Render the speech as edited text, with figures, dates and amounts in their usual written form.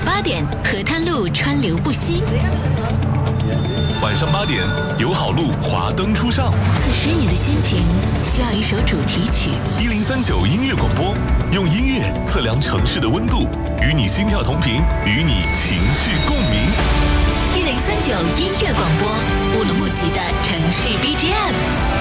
8点，河滩路川流不息。 晚上8点，友好路华灯初上。 此时你的心情需要一首主题曲。 1039音乐广播，用音乐测量城市的温度，与你心跳同频，与你情绪共鸣。 1039音乐广播，乌鲁木齐的城市 BGM。